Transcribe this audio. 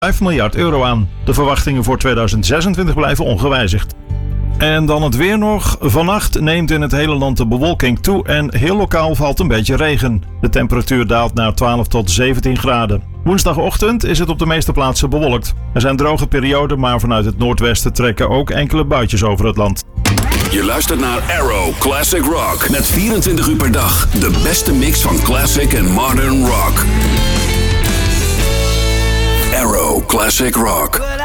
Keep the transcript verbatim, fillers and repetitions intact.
vijf miljard euro aan. De verwachtingen voor tweeduizend zesentwintig blijven ongewijzigd. En dan het weer nog. Vannacht neemt in het hele land de bewolking toe en heel lokaal valt een beetje regen. De temperatuur daalt naar twaalf tot zeventien graden. Woensdagochtend is het op de meeste plaatsen bewolkt. Er zijn droge perioden, maar vanuit het noordwesten trekken ook enkele buitjes over het land. Je luistert naar Arrow Classic Rock. Met vierentwintig uur per dag de beste mix van classic en modern rock. Arrow Classic Rock.